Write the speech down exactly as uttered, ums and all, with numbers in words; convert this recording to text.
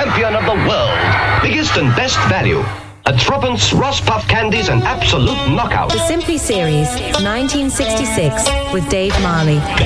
champion of the world. Biggest and best value. At Threepence, Ross Puff Candies, an absolute knockout. The Simply Series, nineteen sixty-six, with Dave Marley.